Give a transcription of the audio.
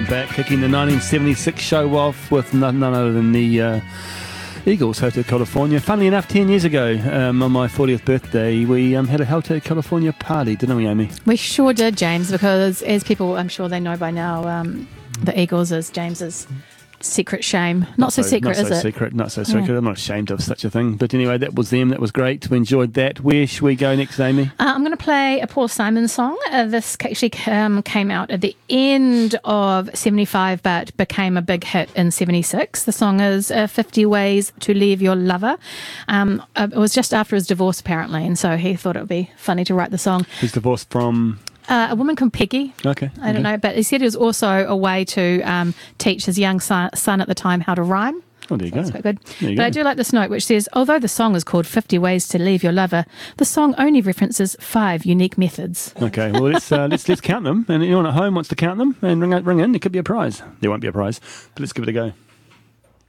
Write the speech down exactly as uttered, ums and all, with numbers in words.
I'm back, kicking the nineteen seventy-six show off with none, none other than the uh, Eagles, Hotel California. Funnily enough, ten years ago, um, on my fortieth birthday, we um, had a Hotel California party, didn't we, Amy? We sure did, James, because as people, I'm sure they know by now, um, the Eagles is James's secret shame. Not, not so, so secret, not is so it? Secret, not so secret. Yeah. I'm not ashamed of such a thing. But anyway, that was them. That was great. We enjoyed that. Where should we go next, Amy? Uh, I'm going to play a Paul Simon song. Uh, this actually um, came out at the end of seventy-five, but became a big hit in seventy-six. The song is uh, fifty Ways to Leave Your Lover. Um, uh, it was just after his divorce, apparently, and so he thought it would be funny to write the song. He's divorced from... Uh, a woman called Peggy. Okay. I don't okay. know, but he said it was also a way to um, teach his young son, son at the time how to rhyme. Oh, there you so go. That's quite good. There you but go. I do like this note, which says, although the song is called fifty Ways to Leave Your Lover, the song only references five unique methods. Okay, well, let's uh, let's let's count them. And anyone at home wants to count them and ring, out, ring in, there could be a prize. There won't be a prize, but let's give it a go.